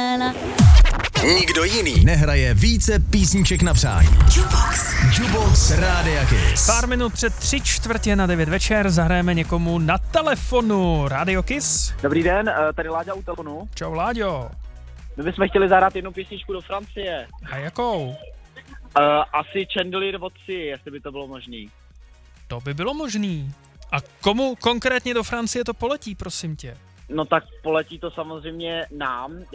la. Nikdo jiný nehraje více písniček na přání. Jukebox Rádia Kiss. Pár minut před 8:45 večer zahrajeme někomu na telefonu. Radio Kiss. Dobrý den, tady Láďa u telefonu. Čau Láďo. My bychom chtěli zahrát jednu písničku do Francie. A jakou? Asi Chandelier od 3, jestli by to bylo možný. To by bylo možný. A komu konkrétně do Francie to poletí, prosím tě? No tak poletí to samozřejmě nám.